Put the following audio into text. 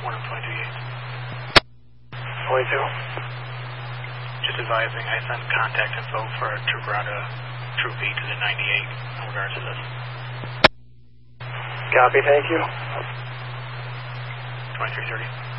1 and 22. 22. Just advising, I sent contact info for a trooper out of Troop B to the 98 in regards to this. Copy, thank you. 2330.